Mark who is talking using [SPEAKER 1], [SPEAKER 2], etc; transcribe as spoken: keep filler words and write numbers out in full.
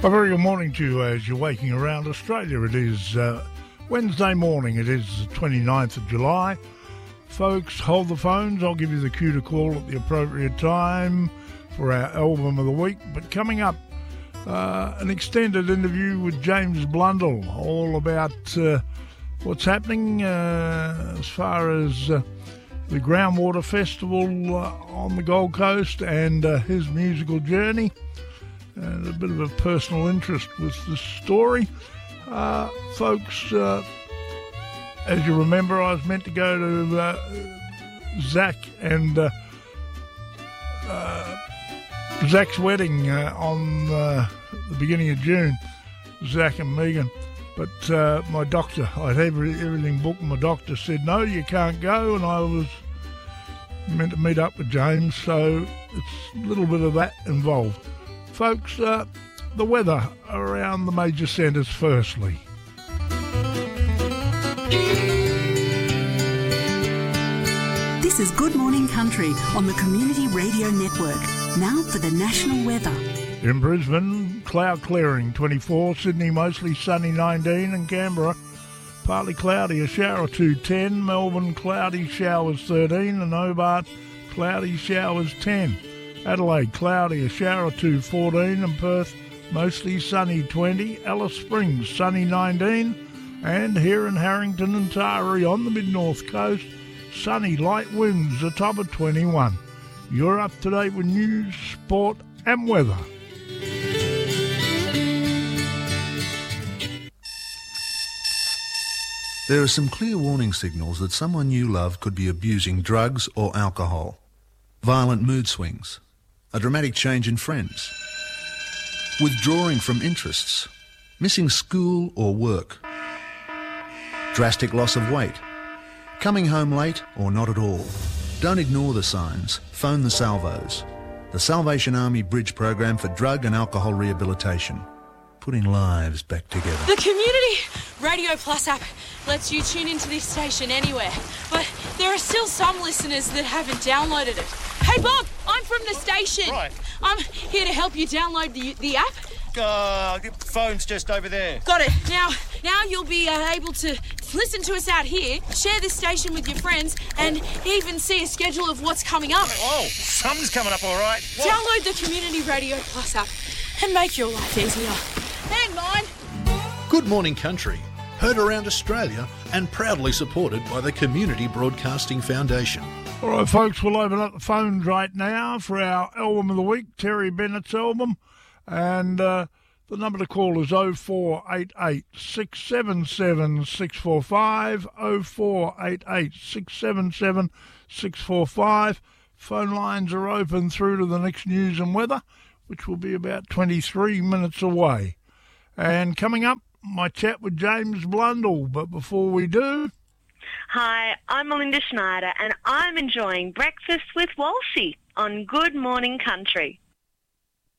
[SPEAKER 1] A very good morning to you as you're waking around Australia. It is uh, Wednesday morning. It is the twenty-ninth of July. Folks, hold the phones. I'll give you the cue to call at the appropriate time for our album of the week. But coming up, uh, an extended interview with James Blundell, all about uh, what's happening uh, as far as uh, the Groundwater Festival uh, on the Gold Coast and uh, his musical journey. And a bit of a personal interest with the story. Uh, folks, uh, as you remember, I was meant to go to uh, Zach and uh, uh, Zach's wedding uh, on uh, the beginning of June, Zach and Megan. But uh, my doctor, I had every, everything booked. My doctor said, no, you can't go. And I was meant to meet up with James, so it's a little bit of that involved. Folks, uh, the weather around the major centres firstly.
[SPEAKER 2] This is Good Morning Country on the Community Radio Network. Now for the national weather.
[SPEAKER 1] In Brisbane, cloud clearing twenty-four, Sydney mostly sunny nineteen, and Canberra partly cloudy, a shower or two ten, Melbourne cloudy, showers thirteen, and Hobart cloudy, showers ten. Adelaide, cloudy, a shower or two, fourteen, and Perth, mostly sunny, twenty. Alice Springs, sunny, nineteen. And here in Harrington and Taree on the mid-north coast, sunny, light winds, a top of twenty-one. You're up to date with news, sport and weather.
[SPEAKER 3] There are some clear warning signals that someone you love could be abusing drugs or alcohol. Violent mood swings. A dramatic change in friends, withdrawing from interests, missing school or work, drastic loss of weight, coming home late or not at all. Don't ignore the signs. Phone the Salvos, the Salvation Army Bridge Program for Drug and Alcohol Rehabilitation, putting lives back together.
[SPEAKER 4] The Community Radio Plus app lets you tune into this station anywhere, but there are still some listeners that haven't downloaded it. Hey Bob, I'm from the station.
[SPEAKER 5] Right.
[SPEAKER 4] I'm here to help you download the the app.
[SPEAKER 5] Uh, the phone's just over there.
[SPEAKER 4] Got it. Now, now you'll be uh, able to listen to us out here, share this station with your friends, and even see a schedule of what's coming up.
[SPEAKER 5] Oh, something's coming up all right. What?
[SPEAKER 4] Download the Community Radio Plus app and make your life easier. And mine.
[SPEAKER 6] Good Morning Country, heard around Australia and proudly supported by the Community Broadcasting Foundation.
[SPEAKER 1] All right, folks, we'll open up the phones right now for our album of the week, Terry Bennett's album. And uh, the number to call is oh four eight eight, six seven seven, six four five, oh four eight eight, six seven seven, six four five. Phone lines are open through to the next news and weather, which will be about twenty-three minutes away. And coming up, my chat with James Blundell. But before we do...
[SPEAKER 7] Hi, I'm Melinda Schneider and I'm enjoying Breakfast with Walshy on Good Morning Country.